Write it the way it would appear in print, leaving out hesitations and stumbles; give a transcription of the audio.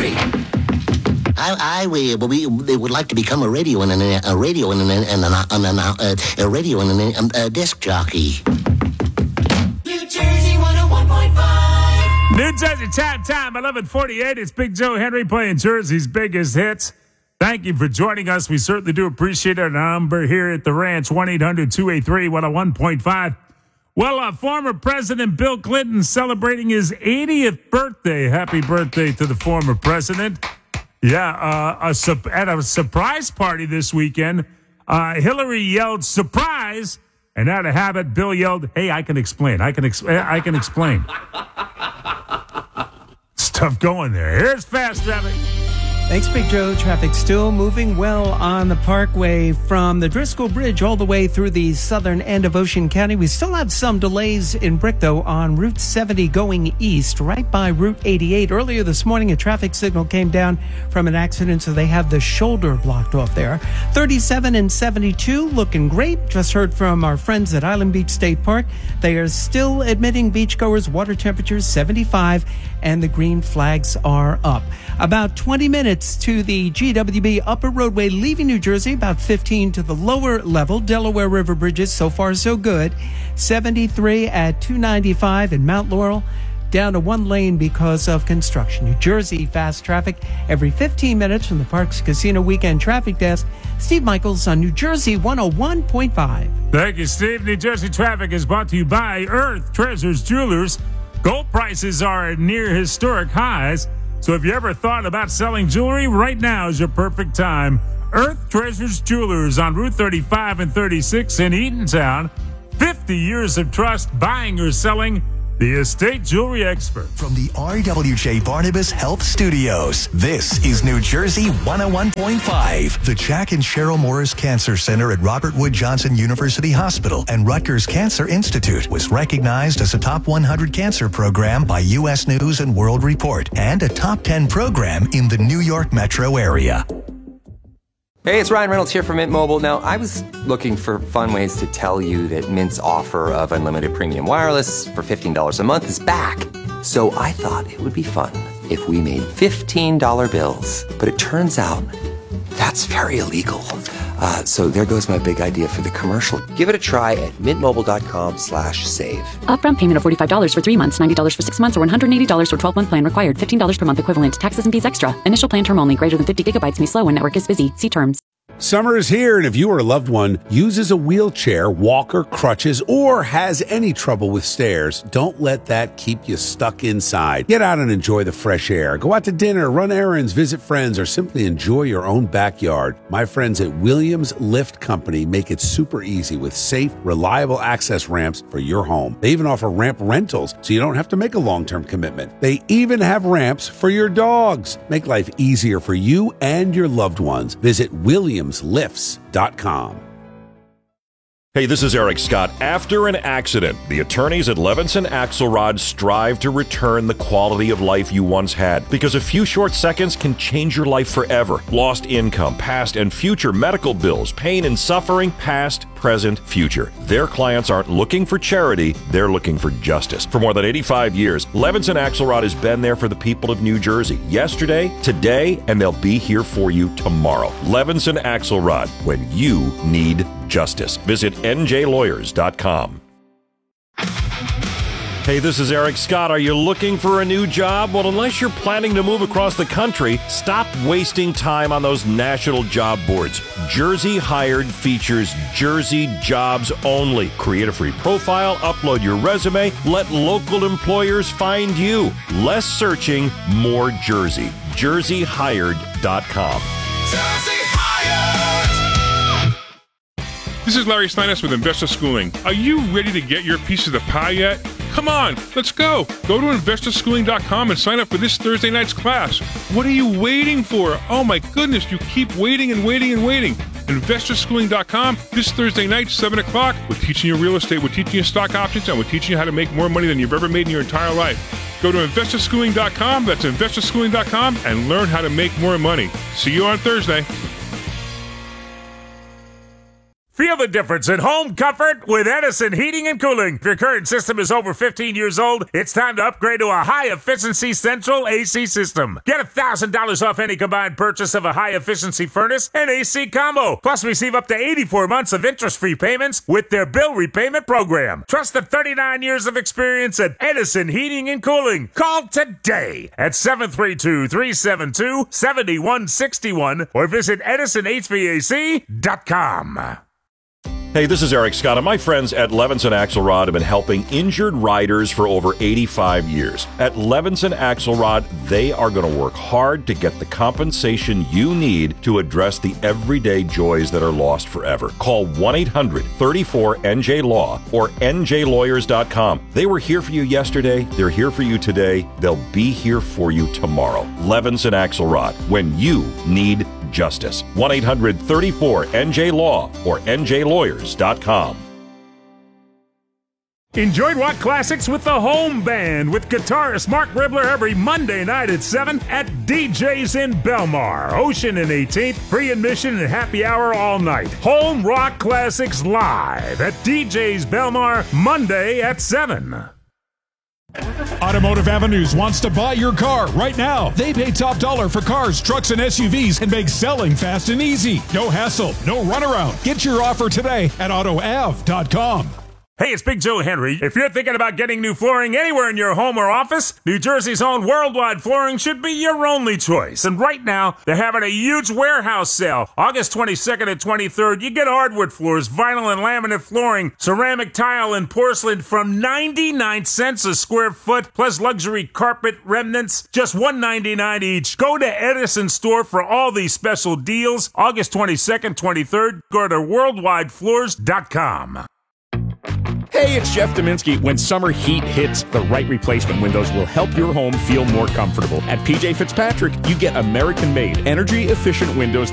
country. We would like to become a radio and a disc jockey. New Jersey 101.5. New Jersey time, 11:48. It's Big Joe Henry playing Jersey's biggest hits. Thank you for joining us. We certainly do appreciate our number here at the ranch, 1-800-283-101.5. Well, former President Bill Clinton celebrating his 80th birthday. Happy birthday to the former president. Yeah, at a surprise party this weekend, Hillary yelled, "Surprise!" And out of habit, Bill yelled, "Hey, I can explain. I can explain." Stuff going there. Here's Fast Traffic. Thanks, Big Joe. Traffic still moving well on the Parkway from the Driscoll Bridge all the way through the southern end of Ocean County. We still have some delays in Brick, though, on Route 70 going east, right by Route 88. Earlier this morning, a traffic signal came down from an accident, so they have the shoulder blocked off there. 37 and 72 looking great. Just heard from our friends at Island Beach State Park. They are still admitting beachgoers, water temperatures 75, and the green flags are up. About 20 minutes to the GWB Upper Roadway leaving New Jersey, about 15 to the lower level. Delaware River bridges, so far so good. 73 at 295 in Mount Laurel, down to one lane because of construction. New Jersey fast traffic every 15 minutes from the Parks Casino Weekend Traffic Desk. Steve Michaels on New Jersey 101.5. Thank you, Steve. New Jersey traffic is brought to you by Earth Treasures Jewelers. Gold prices are at near historic highs. So if you ever thought about selling jewelry, right now is your perfect time. Earth Treasures Jewelers on Route 35 and 36 in Eatontown. 50 years of trust, buying or selling. The estate jewelry expert. From the RWJ Barnabas Health Studios, this is New Jersey 101.5. The Jack and Cheryl Morris Cancer Center at Robert Wood Johnson University Hospital and Rutgers Cancer Institute was recognized as a top 100 cancer program by U.S. News and World Report and a top 10 program in the New York metro area. Hey, it's Ryan Reynolds here from Mint Mobile. Now, I was looking for fun ways to tell you that Mint's offer of unlimited premium wireless for $15 a month is back. So I thought it would be fun if we made $15 bills. But it turns out that's very illegal. So there goes my big idea for the commercial. Give it a try at mintmobile.com/save. Upfront payment of $45 for 3 months, $90 for 6 months, or $180 for 12-month plan required. $15 per month equivalent. Taxes and fees extra. Initial plan term only. Greater than 50 gigabytes may slow when network is busy. See terms. Summer is here, and if you or a loved one uses a wheelchair, walker, crutches, or has any trouble with stairs, don't let that keep you stuck inside. Get out and enjoy the fresh air. Go out to dinner, run errands, visit friends, or simply enjoy your own backyard. My friends at Williams Lift Company make it super easy with safe, reliable access ramps for your home. They even offer ramp rentals, so you don't have to make a long-term commitment. They even have ramps for your dogs. Make life easier for you and your loved ones. Visit williamslifts.com. Hey, this is Eric Scott. After an accident, the attorneys at Levinson Axelrod strive to return the quality of life you once had, because a few short seconds can change your life forever. Lost income, past and future medical bills, pain and suffering, past, present, future. Their clients aren't looking for charity, they're looking for justice. For more than 85 years, Levinson Axelrod has been there for the people of New Jersey. Yesterday, today, and they'll be here for you tomorrow. Levinson Axelrod, when you need justice. Visit njlawyers.com. Hey, this is Eric Scott. Are you looking for a new job? Well, unless you're planning to move across the country, stop wasting time on those national job boards. Jersey Hired features Jersey jobs only. Create a free profile, upload your resume, let local employers find you. Less searching, more Jersey. JerseyHired.com. Jersey Hired! This is Larry Steiness with Investor Schooling. Are you ready to get your piece of the pie yet? Come on, let's go. Go to investorschooling.com and sign up for this Thursday night's class. What are you waiting for? Oh my goodness, you keep waiting and waiting and waiting. Investorschooling.com, this Thursday night, 7 o'clock. We're teaching you real estate, we're teaching you stock options, and we're teaching you how to make more money than you've ever made in your entire life. Go to investorschooling.com, that's investorschooling.com, and learn how to make more money. See you on Thursday. Feel the difference in home comfort with Edison Heating and Cooling. If your current system is over 15 years old, it's time to upgrade to a high-efficiency central AC system. Get $1,000 off any combined purchase of a high-efficiency furnace and AC combo. Plus, receive up to 84 months of interest-free payments with their bill repayment program. Trust the 39 years of experience at Edison Heating and Cooling. Call today at 732-372-7161 or visit EdisonHVAC.com. Hey, this is Eric Scott, and my friends at Levinson Axelrod have been helping injured riders for over 85 years. At Levinson Axelrod, they are going to work hard to get the compensation you need to address the everyday joys that are lost forever. Call 1-800-34-NJ-LAW or njlawyers.com. They were here for you yesterday. They're here for you today. They'll be here for you tomorrow. Levinson Axelrod, when you need justice. 1-800-34-NJ-LAW or njlawyers.com. Enjoy rock classics with the Home Band with guitarist Mark Ribler every Monday night at 7 at DJ's in Belmar. Ocean and 18th, free admission and happy hour all night. Home Rock Classics live at DJ's Belmar Monday at 7. Automotive Avenues wants to buy your car right now. They pay top dollar for cars, trucks, and SUVs and make selling fast and easy. No hassle, no runaround. Get your offer today at AutoAv.com. Hey, it's Big Joe Henry. If you're thinking about getting new flooring anywhere in your home or office, New Jersey's own Worldwide Flooring should be your only choice. And right now, they're having a huge warehouse sale. August 22nd and 23rd, you get hardwood floors, vinyl and laminate flooring, ceramic tile and porcelain from 99 cents a square foot, plus luxury carpet remnants, just $1.99 each. Go to Edison store for all these special deals. August 22nd, 23rd, go to worldwidefloors.com. Hey, it's Jeff Dominski. When summer heat hits, the right replacement windows will help your home feel more comfortable. At PJ Fitzpatrick, you get American-made, energy-efficient windows